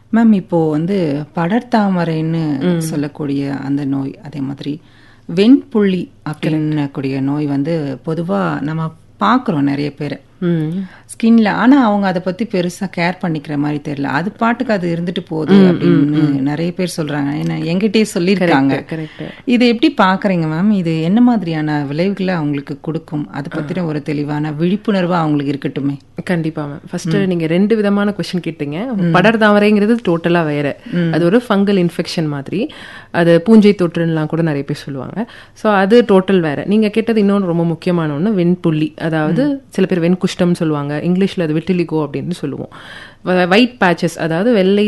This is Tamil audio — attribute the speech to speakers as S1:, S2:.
S1: மேம் இப்போ வந்து படர்தாமரைன்னு சொல்லக்கூடிய அந்த நோய், அதே மாதிரி வெண்புள்ளி அப்படின்னு கூடிய நோய் வந்து பொதுவா நம்ம பார்க்குறோம் நிறைய பேரை ஸ்கின்ல. ஆனா அவங்க அதை பத்தி பெருசா கேர் பண்ணிக்கிற மாதிரி தெரியல. அது பாட்டுக்கு அது இருந்துட்டு போகுது அப்படின்னு நிறைய பேர் சொல்றாங்க. ஏன்னா எங்கிட்டே சொல்லியிருக்காங்க. இது எப்படி பாக்குறீங்க மேம்? இது என்ன மாதிரியான விளைவுகளை அவங்களுக்கு கொடுக்கும்? அதை பத்தின ஒரு தெளிவான விழிப்புணர்வா அவங்களுக்கு இருக்கட்டுமே.
S2: கண்டிப்பா மேம். ஃபர்ஸ்ட் நீங்க 2 விதமான கொஸ்டின் கேட்டீங்க. படர்தாமரைங்கிறது டோட்டலா வேற. அது ஒரு ஃபங்கல் இன்ஃபெக்ஷன் மாதிரி. அது பூஞ்சை தொற்றுலாம் கூட நிறைய பேர் சொல்லுவாங்க. ஸோ அது டோட்டல் வேற. நீங்க கேட்டது இன்னொன்று ரொம்ப முக்கியமான ஒன்று, வெண்புள்ளி. அதாவது சில பேர் வெண்குஷ்டம் சொல்லுவாங்க, இங்கிலீஷ்ல அது விட்டிலிகோ அப்படின்னு சொல்லுவோம். ஒயிட் பேச்சஸ், அதாவது வெள்ளை